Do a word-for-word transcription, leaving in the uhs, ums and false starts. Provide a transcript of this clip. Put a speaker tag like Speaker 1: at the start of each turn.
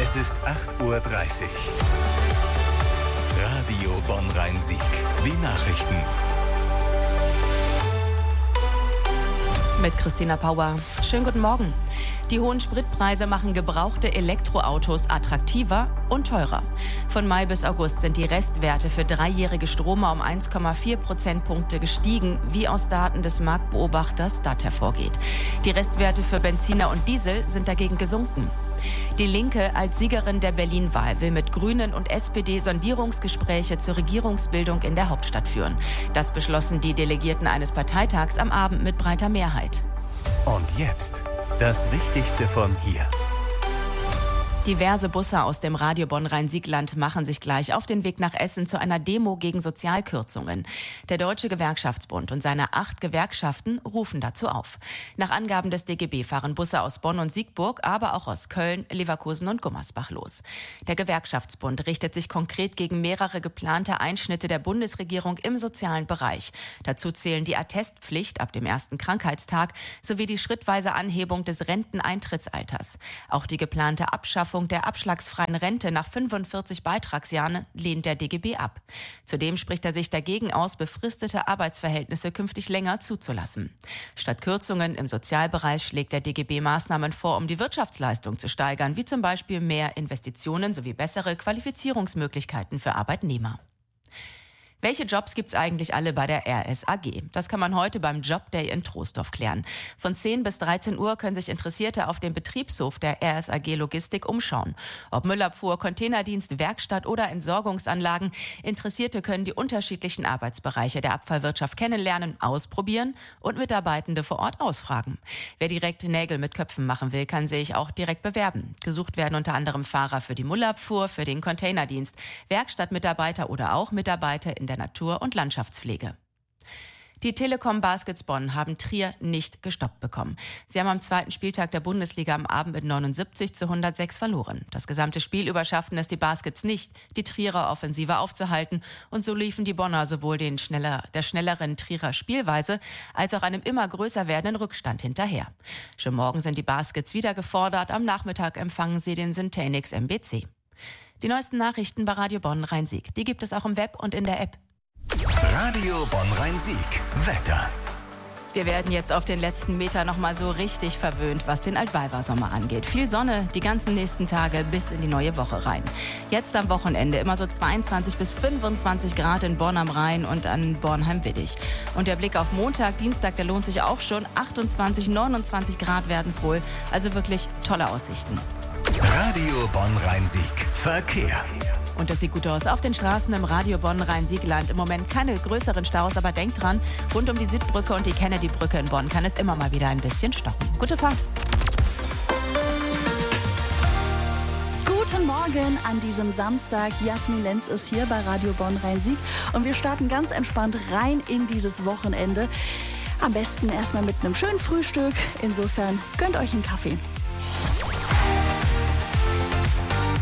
Speaker 1: Es ist acht Uhr dreißig. Radio Bonn-Rhein-Sieg. Die Nachrichten.
Speaker 2: Mit Christina Pauer. Schönen guten Morgen. Die hohen Spritpreise machen gebrauchte Elektroautos attraktiver und teurer. Von Mai bis August sind die Restwerte für dreijährige Stromer um eins Komma vier Prozentpunkte gestiegen, wie aus Daten des Marktbeobachters S T A T hervorgeht. Die Restwerte für Benziner und Diesel sind dagegen gesunken. Die Linke als Siegerin der Berlin-Wahl will mit Grünen und S P D Sondierungsgespräche zur Regierungsbildung in der Hauptstadt führen. Das beschlossen die Delegierten eines Parteitags am Abend mit breiter Mehrheit.
Speaker 1: Und jetzt das Wichtigste von hier.
Speaker 2: Diverse Busse aus dem Radio Bonn-Rhein-Sieg-Land machen sich gleich auf den Weg nach Essen zu einer Demo gegen Sozialkürzungen. Der Deutsche Gewerkschaftsbund und seine acht Gewerkschaften rufen dazu auf. Nach Angaben des D G B fahren Busse aus Bonn und Siegburg, aber auch aus Köln, Leverkusen und Gummersbach los. Der Gewerkschaftsbund richtet sich konkret gegen mehrere geplante Einschnitte der Bundesregierung im sozialen Bereich. Dazu zählen die Attestpflicht ab dem ersten Krankheitstag sowie die schrittweise Anhebung des Renteneintrittsalters. Auch die geplante Abschaffung der abschlagsfreien Rente nach fünfundvierzig Beitragsjahren lehnt der D G B ab. Zudem spricht er sich dagegen aus, befristete Arbeitsverhältnisse künftig länger zuzulassen. Statt Kürzungen im Sozialbereich schlägt der D G B Maßnahmen vor, um die Wirtschaftsleistung zu steigern, wie zum Beispiel mehr Investitionen sowie bessere Qualifizierungsmöglichkeiten für Arbeitnehmer. Welche Jobs gibt's eigentlich alle bei der R S A G? Das kann man heute beim Jobday in Troisdorf klären. Von zehn bis dreizehn Uhr können sich Interessierte auf dem Betriebshof der R S A G Logistik umschauen. Ob Müllabfuhr, Containerdienst, Werkstatt oder Entsorgungsanlagen, Interessierte können die unterschiedlichen Arbeitsbereiche der Abfallwirtschaft kennenlernen, ausprobieren und Mitarbeitende vor Ort ausfragen. Wer direkt Nägel mit Köpfen machen will, kann sich auch direkt bewerben. Gesucht werden unter anderem Fahrer für die Müllabfuhr, für den Containerdienst, Werkstattmitarbeiter oder auch Mitarbeiter in der Natur- und Landschaftspflege. Die Telekom Baskets Bonn haben Trier nicht gestoppt bekommen. Sie haben am zweiten Spieltag der Bundesliga am Abend mit neunundsiebzig zu hundertsechs verloren. Das gesamte Spiel über schafften es die Baskets nicht, die Trierer Offensive aufzuhalten. Und so liefen die Bonner sowohl den schneller, der schnelleren Trierer Spielweise als auch einem immer größer werdenden Rückstand hinterher. Schon morgen sind die Baskets wieder gefordert. Am Nachmittag empfangen sie den Syntanix M B C. Die neuesten Nachrichten bei Radio Bonn-Rhein-Sieg. Die gibt es auch im Web und in der App.
Speaker 1: Radio Bonn-Rhein-Sieg. Wetter.
Speaker 2: Wir werden jetzt auf den letzten Meter noch mal so richtig verwöhnt, was den Altweibersommer angeht. Viel Sonne die ganzen nächsten Tage bis in die neue Woche rein. Jetzt am Wochenende immer so zweiundzwanzig bis fünfundzwanzig Grad in Bonn am Rhein und an Bornheim-Widdig. Und der Blick auf Montag, Dienstag, der lohnt sich auch schon. achtundzwanzig, neunundzwanzig Grad werden es wohl. Also wirklich tolle Aussichten.
Speaker 1: Radio Bonn-Rhein-Sieg. Verkehr.
Speaker 2: Und das sieht gut aus. Auf den Straßen im Radio Bonn-Rhein-Sieg-Land im Moment keine größeren Staus, aber denkt dran, rund um die Südbrücke und die Kennedy-Brücke in Bonn kann es immer mal wieder ein bisschen stoppen. Gute Fahrt.
Speaker 3: Guten Morgen an diesem Samstag. Jasmin Lenz ist hier bei Radio Bonn-Rhein-Sieg und wir starten ganz entspannt rein in dieses Wochenende. Am besten erstmal mit einem schönen Frühstück. Insofern gönnt euch einen Kaffee.